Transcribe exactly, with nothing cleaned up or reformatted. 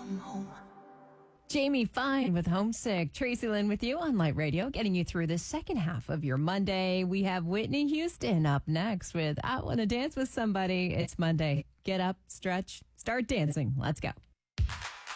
Jamie Fine with Homesick. Tracy Lynn with you on Light Radio, getting you through the second half of your Monday. We have Whitney Houston up next with I Want to Dance with Somebody. It's Monday. Get up, stretch, start dancing. Let's go.